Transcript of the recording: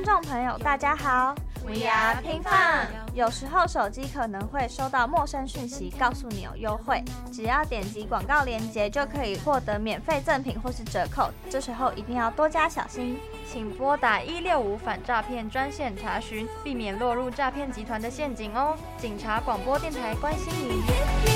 众朋友，大家好 ，We are 拼饭。 有时候手机可能会收到陌生讯息，告诉你有优惠，只要点击广告链接就可以获得免费赠品或是折扣，这时候一定要多加小心， 请拨打165反诈骗专线查询，避免落入诈骗集团的陷阱哦。警察广播电台关心您。